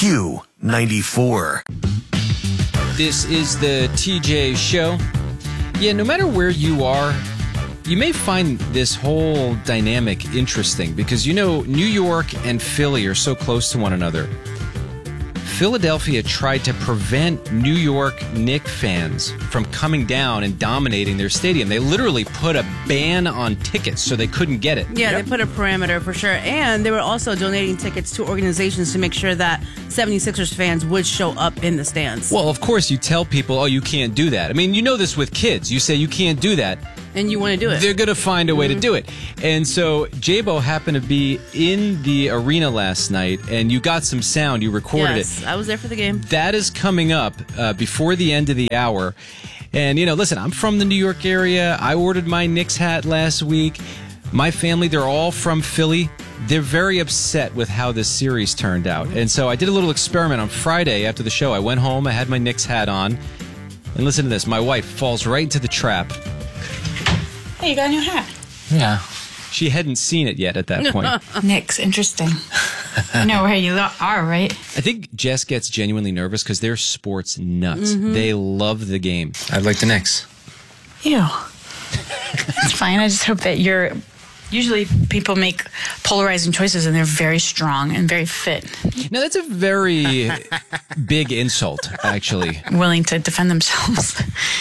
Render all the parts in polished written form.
Q94. This is the TJ Show. Yeah, no matter where you are, you may find this whole dynamic interesting because, you know, New York and Philly are so close to one another. Philadelphia tried to prevent New York Knicks fans from coming down and dominating their stadium. They literally put a ban on tickets so they couldn't get it. Yeah, They put a parameter for sure. And they were also donating tickets to organizations to make sure that 76ers fans would show up in the stands. Well, of course, you tell people, oh, you can't do that. I mean, you know this with kids. You say you can't do that. And you want to do it. They're going to find a way to do it. And so J-Bo happened to be in the arena last night, and you got some sound. You recorded it. I was there for the game. That is coming up before the end of the hour. And, you know, listen, I'm from the New York area. I ordered my Knicks hat last week. My family, they're all from Philly. They're very upset with how this series turned out. And so I did a little experiment on Friday after the show. I went home. I had my Knicks hat on. And listen to this. My wife falls right into the trap. Hey, you got a new hat. Yeah. She hadn't seen it yet at that point. Knicks, interesting. I know where you are, right? I think Jess gets genuinely nervous because they're sports nuts. They love the game. I'd like the Knicks. Ew. It's fine. I just hope that you're... Usually people make polarizing choices and they're very strong and very fit. Now, that's a very big insult, actually. Willing to defend themselves.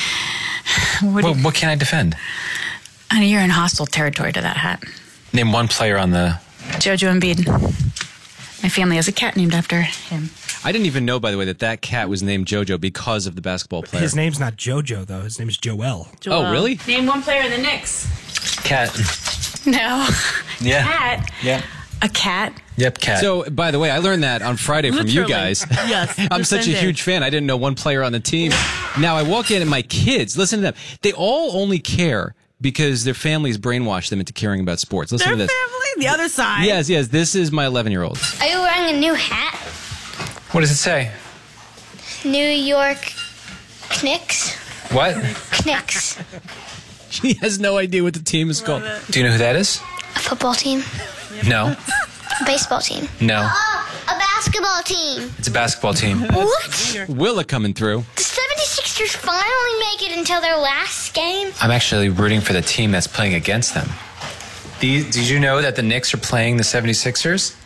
What can I defend? Honey, you're in hostile territory to that hat. Name one player on the... Jojo Embiid. My family has a cat named after him. I didn't even know, by the way, that cat was named Jojo because of the basketball player. His name's not Jojo, though. His name's Joel. Oh, really? Name one player in the Knicks. Cat. No. Yeah. Cat. Yeah. A cat? Yep, cat. So, by the way, I learned that on Friday from you guys. Yes. I'm such a huge fan. I didn't know one player on the team. Now, I walk in and my kids, listen to them. They all only care because their families brainwashed them into caring about sports. Listen to this. Their family? The other side? Yes. This is my 11-year-old. Are you wearing a new hat? What does it say? New York Knicks? What? Knicks. She has no idea what the team is called. Do you know who that is? A football team? No. A baseball team? No. Oh, a basketball team. It's a basketball team. What? Willa coming through. The 76ers finally make it until their last game? I'm actually rooting for the team that's playing against them. Did you know that the Knicks are playing the 76ers?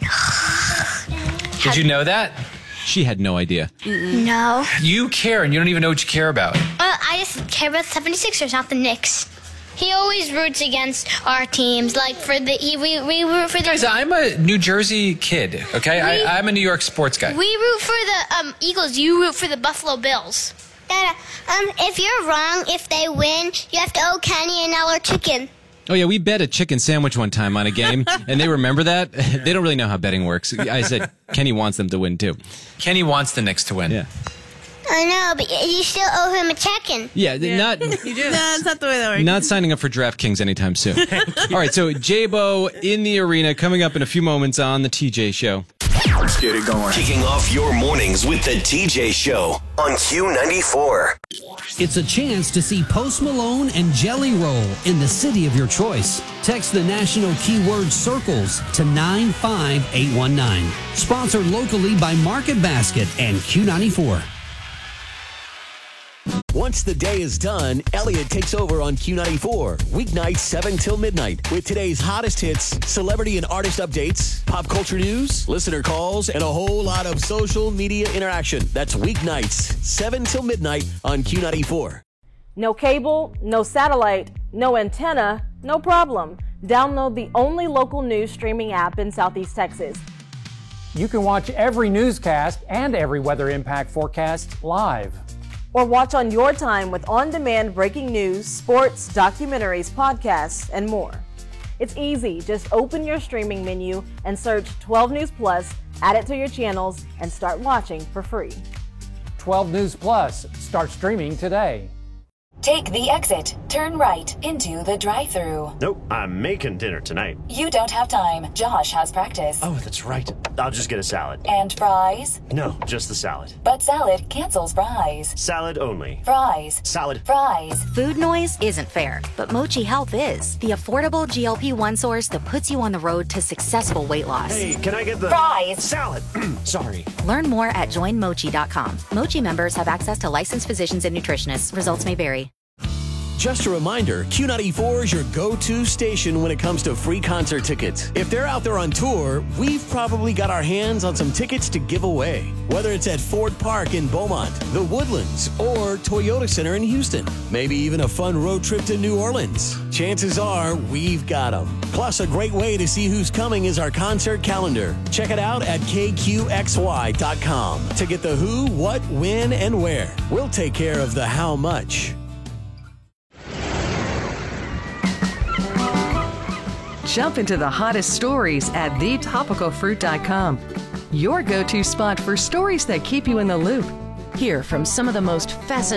Did you know that? She had no idea. No. You care, and you don't even know what you care about. I just care about the 76ers, not the Knicks. He always roots against our teams. Like, we root for the... Guys, I'm a New Jersey kid, okay? I'm a New York sports guy. We root for the Eagles. You root for the Buffalo Bills. Dada, if you're wrong, if they win, you have to owe Kenny $1 chicken. Oh, yeah, we bet a chicken sandwich one time on a game, and they remember that. They don't really know how betting works. I said Kenny wants them to win, too. Kenny wants the Knicks to win. Yeah. I know, but you still owe him a chicken. Yeah, not... You do. That's not the way that works. Not signing up for DraftKings anytime soon. All right, so J-Bo in the arena coming up in a few moments on the TJ Show. Let's get it going. Kicking off your mornings with the TJ Show on Q94. It's a chance to see Post Malone and Jelly Roll in the city of your choice. Text the national keyword CIRCLES to 95819. Sponsored locally by Market Basket and Q94. Once the day is done, Elliot takes over on Q94, weeknights 7 till midnight, with today's hottest hits, celebrity and artist updates, pop culture news, listener calls, and a whole lot of social media interaction. That's weeknights 7 till midnight on Q94. No cable, no satellite, no antenna, no problem. Download the only local news streaming app in Southeast Texas. You can watch every newscast and every weather impact forecast live. Or watch on your time with on-demand breaking news, sports, documentaries, podcasts, and more. It's easy. Just open your streaming menu and search 12 News Plus, add it to your channels, and start watching for free. 12 News Plus. Start streaming today. Take the exit. Turn right into the drive-thru. Nope, I'm making dinner tonight. You don't have time. Josh has practice. Oh, that's right. I'll just get a salad. And fries? No, just the salad. But salad cancels fries. Salad only. Fries. Salad. Fries. Food noise isn't fair, but Mochi Health is. The affordable GLP-1 source that puts you on the road to successful weight loss. Hey, can I get the fries? Salad. Sorry. Learn more at joinmochi.com. Mochi members have access to licensed physicians and nutritionists. Results may vary. Just a reminder, Q94 is your go-to station when it comes to free concert tickets. If they're out there on tour, we've probably got our hands on some tickets to give away. Whether it's at Ford Park in Beaumont, the Woodlands, or Toyota Center in Houston. Maybe even a fun road trip to New Orleans. Chances are we've got them. Plus, a great way to see who's coming is our concert calendar. Check it out at kqxy.com to get the who, what, when, and where. We'll take care of the how much. Jump into the hottest stories at thetopicalfruit.com. Your go-to spot for stories that keep you in the loop. Hear from some of the most fascinating